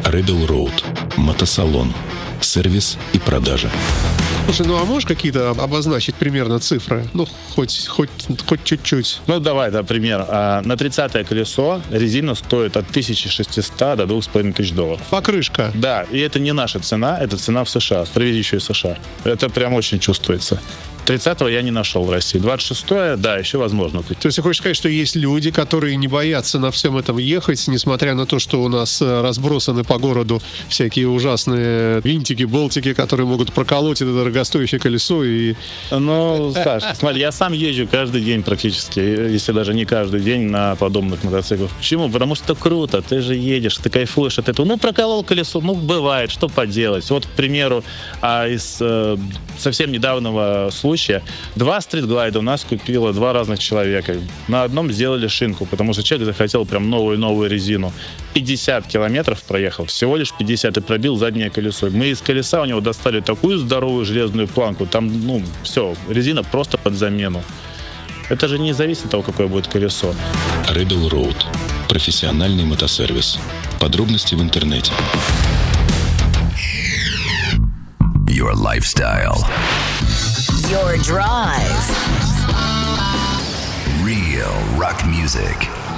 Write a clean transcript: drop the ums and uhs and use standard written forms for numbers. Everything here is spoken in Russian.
Rebel Road. Мотосалон. Сервис и продажа. Слушай, ну а можешь какие-то обозначить примерно цифры? Ну, хоть чуть-чуть. Ну, давай, пример. На 30-е колесо резина стоит от 1600 до $2500. Покрышка. Да, и это не наша цена, это цена в США, привезли из США. Это прям очень чувствуется. 30-го я не нашел в России. 26-е, да, еще возможно. То есть ты хочешь сказать, что есть люди, которые не боятся на всем этом ехать, несмотря на то, что у нас разбросаны по городу всякие ужасные винтики, болтики, которые могут проколоть это дорогостоящее колесо и... Ну, Саш, смотри, я сам езжу каждый день практически, если даже не каждый день, на подобных мотоциклах. Почему? Потому что это круто, ты же едешь, ты кайфуешь от этого. Ну, проколол колесо, ну, бывает, что поделать. Вот, к примеру, из совсем недавнего случая 2 стритглайда у нас купило 2 разных человека. На одном сделали шинку, потому что человек захотел прям новую резину. 50 километров проехал, всего лишь 50, и пробил заднее колесо. Мы из колеса у него достали такую здоровую железную планку, там, ну, все, резина просто под замену. Это же не зависит от того, какое будет колесо. Rebel Road. Профессиональный мотосервис. Подробности в интернете. Your lifestyle. Your drive. Real rock music.